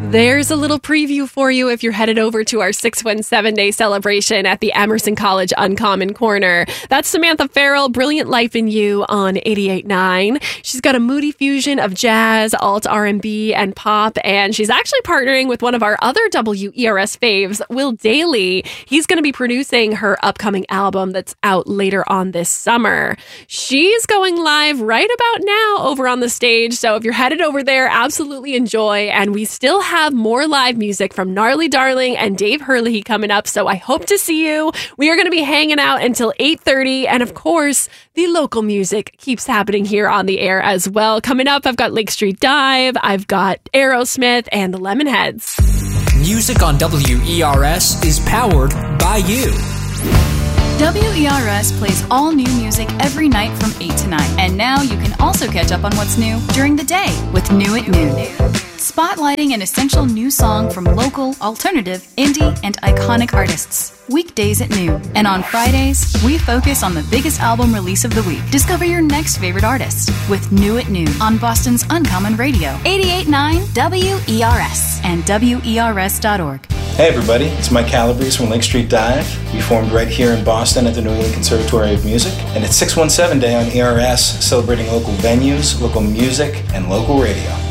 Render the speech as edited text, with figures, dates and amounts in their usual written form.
There's a little preview for you if you're headed over to our 617 Day celebration at the Emerson College Uncommon Corner. That's Samantha Farrell, Brilliant Life in You on 88.9. She's got a moody fusion of jazz, alt R&B, and pop, and she's actually partnering with one of our other WERS faves, Will Dailey. He's going to be producing her upcoming album that's out later on this summer. She's going live right about now over on the stage, so if you're headed over there, absolutely enjoy, and we still have more live music from Gnarly Darling and Dave Hurley coming up, so I hope to see you. We are going to be hanging out until 8:30, and of course, the local music keeps happening here on the air as well. Coming up, I've got Lake Street Dive, I've got Aerosmith, and the Lemonheads. Music on WERS is powered by you. WERS plays all new music every night from 8 to 9. And now you can also catch up on what's new during the day with New at Noon. Spotlighting an essential new song from local, alternative, indie, and iconic artists. Weekdays at noon. And on Fridays, we focus on the biggest album release of the week. Discover your next favorite artist with New at Noon on Boston's Uncommon Radio. 88.9 WERS and WERS.org. Hey everybody, it's Mike Calabrese from Lake Street Dive. We formed right here in Boston at the New England Conservatory of Music. And it's 617 Day on ERS, celebrating local venues, local music, and local radio.